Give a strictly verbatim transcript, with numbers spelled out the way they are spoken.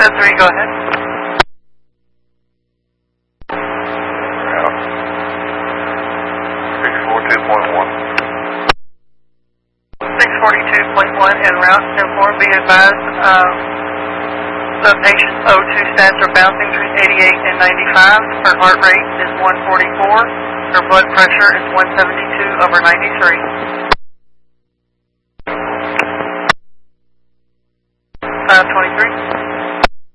three, go ahead. Route six forty-two point one. six forty-two point one en route, ten four, be advised, um, the patient's O two stats are bouncing between eighty-eight and ninety-five. Her heart rate is one forty-four. Her blood pressure is one seventy-two over ninety-three. five twenty-three.